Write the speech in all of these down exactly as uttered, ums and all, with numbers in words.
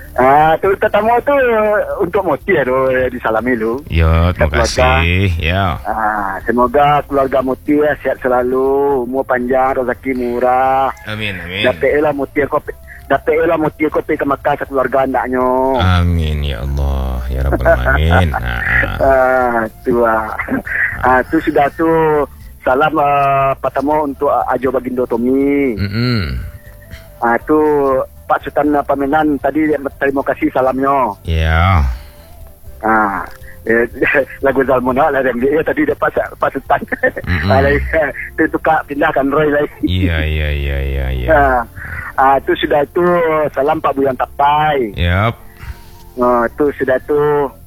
Ah, tu tetamu tu untuk Moti ya tu disalami lu. Yo, terima kasih. Ya. Ah, semoga keluarga Moti ya sehat selalu, umur panjang, rezeki murah. Amin, amin. Dapat elah Moti kopi, dapat elah Moti kopi ke Mekah sekeluarga andaknya. Amin ya Allah, ya Rabbal alamin. Nah. Ah, tu ah. Ah, tu sudah tu salam uh, pertama untuk uh, Ajo Bagindo Tommy. Mm -mm. Ah, tu Pak Sultan Pamenan tadi terima kasih salamnya. Ya. Ah, eh, lagu Zalmona lah yang dia tadi dapat Pak Sultan. Mm-hmm. Ah, itu tukar pindahkan Roy lagi. Iya iya iya iya iya. Ah, ah, tu sudah tu salam Pak Buyan Tapai. Yap. Ah, tu sudah tu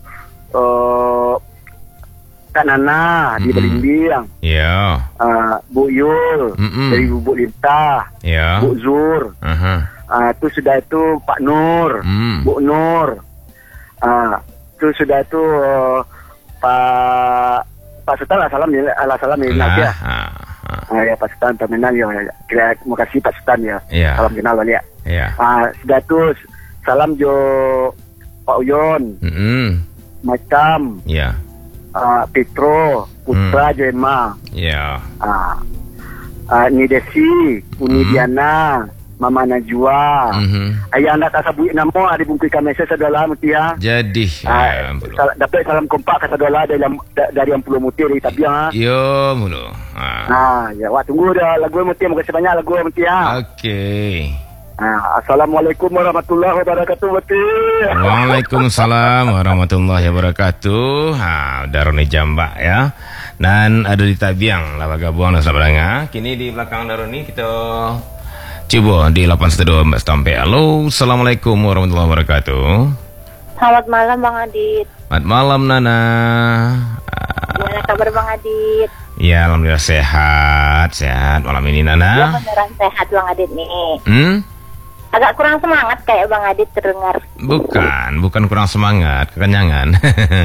uh, Kak Nana di Mm-mm. Belimbing. Ya. Ah, Bu Yul Mm-mm. dari Bu Lintah. Ya. Bu Zur. Aha. Ah, tu sudah itu Pak Nur, Mm. Bu Nur. Ah, tu sudah itu uh, Pak Pak Sultan lah salam ya, Allah salam ya Lah. ya. Ah, ah. Ah, ya Pak Sultan Pamenan ya. Kira terima kasih Pak Sultan ya. Ya. Salam kenal balik ya. Ya. Ah, sudah itu salam jo Pak Uyon, Mm -mm. Macam, Ya. ah, Petro, Putra Jema, Ya. ah, ah, Nidesi, Uni Hmm. Diana, Mama Najwa. Mhm. Ayah anda tak sabut nama ada bungkus mesej adalah mutia. Jadi, Ah, ya, mulu. sal- dapat salam kompak kata dola dari yang- da- dari yang puluh mutia dari tapi ah. Yo, mulu. Ah. Ah, ya, wah tunggu dah lagu mutia, makasih banyak lagu mutia. Oke. Ah, assalamualaikum warahmatullahi wabarakatuh mutia. Waalaikumsalam warahmatullahi wabarakatuh. Ha, Daroni Jambak ya. Dan ada di Tabiang, Lapa Gabuang dan Sabadanga. Kini di belakang Daroni kita coba di delapan satu dua Mbak Stampe. Halo, Assalamualaikum warahmatullahi wabarakatuh. Selamat malam Bang Adit. Selamat malam Nana. Ah, Gimana kabar Bang Adit? ya, alhamdulillah sehat, sehat malam ini Ya Nana. beneran sehat Bang Adit nih. Hmm? Agak kurang semangat kayak Bang Adit terdengar. Bukan, bukan kurang semangat, kekenyangan.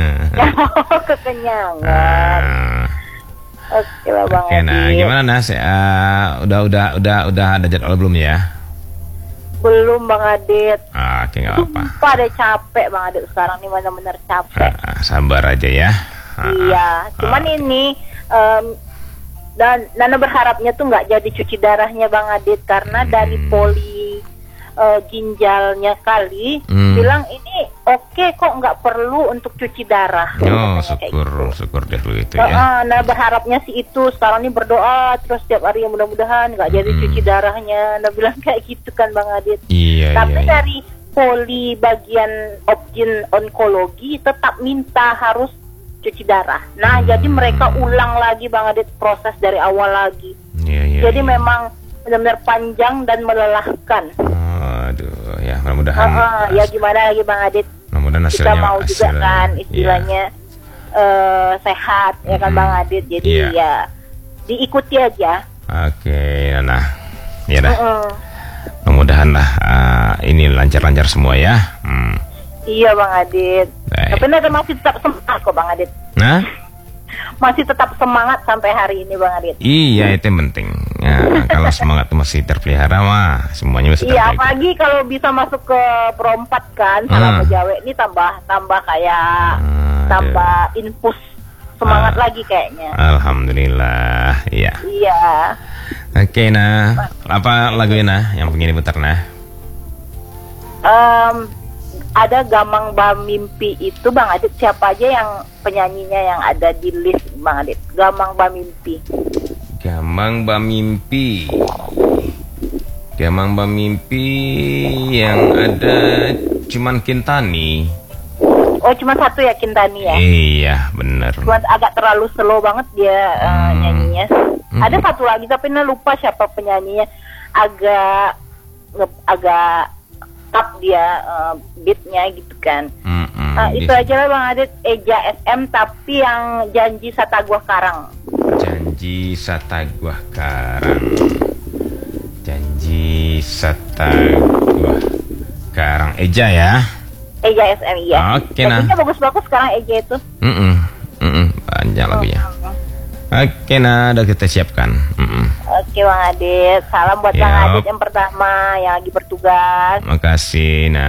Kekenyangan. Ah. Oke lah Bang Oke, Adit. nah gimana Nas? Uh, udah udah udah udah ada jadwal belum ya? Belum Bang Adit. Ah, oke, nggak apa-apa. Sumpah ada capek Bang Adit sekarang nih, bener-bener capek. Ah, sabar aja ya. Ah, Iya, cuman ah. ini em, dan Nana berharapnya tuh nggak jadi cuci darahnya Bang Adit karena Hmm. dari poli eh, ginjalnya kali Hmm. bilang ini oke kok nggak perlu untuk cuci darah. Oh, Katanya kayak syukur, gitu. syukur deh lu itu Ah, ya. ah, nah berharapnya sih itu sekarang ini berdoa terus setiap hari ya mudah-mudahan nggak jadi Hmm. cuci darahnya. Nah bilang kayak gitu kan Bang Adit. Iya, Tapi iya, iya. dari poli bagian objin onkologi tetap minta harus cuci darah. Nah, Hmm. jadi mereka ulang lagi Bang Adit proses dari awal lagi. Iya, iya, jadi iya. memang benar-benar panjang dan melelahkan. Aduh, ya mudah-mudahan. Ah, ah, ya gimana lagi Bang Adit? Mudah-mudahan Kita hasilnya mau juga hasilnya- kan iya. istilahnya eh, sehat ya kan Hmm. Bang Adit. Jadi Iya. ya diikuti aja. Oke, Nana. Ya dah. Mm-mm. Mudah-mudahan lah ah, ini lancar-lancar semua ya. Hmm. Iya Bang Adit. Baik. Tapi Nana masih tetap semangat kok Bang Adit. Nah, Masih tetap semangat sampai hari ini Bang Adit. iya itu yang penting. Nah, kalau semangat itu masih terpelihara mah semuanya masih Iya, terjaga. apalagi kalau bisa masuk ke perempat kan, salah Hmm. Jawa ini tambah tambah kayak Aduh. tambah infus semangat Ah. lagi kayaknya. Alhamdulillah, iya. Iya. Oke, nah, apa lagunya nah yang pengen diputar nah? Em, ada Gamang Bamimpi itu Bang Adit, siapa aja yang penyanyinya yang ada di list Bang Adit? Gamang Bamimpi. Gamang Bamimpi. Gamang Bamimpi yang ada cuman Kintani. Oh, cuma satu ya Kintani ya. Iya, bener. Cuma agak terlalu slow banget dia eh, Hmm. nyanyinya. Hmm. Ada satu lagi tapi Nana lupa siapa penyanyinya. Agak nge- agak up dia eh, beatnya gitu kan. Mm-mm, Nah, itu di- aja lah Bang Adit, Eja S M tapi yang Janji Sataguah Karang. Janji Sataguah Karang. Janji Sataguah Karang. Eja ya. Eja S M iya. Oke, nah. Lagunya bagus-bagus sekarang Eja itu. Mm-mm, mm-mm, panjang lagunya. Oke, nah udah kita siapkan. Mm-mm. Oke Bang Adit, salam buat Bang Yap. Adit yang pertama yang lagi bertugas. Makasih. Nah.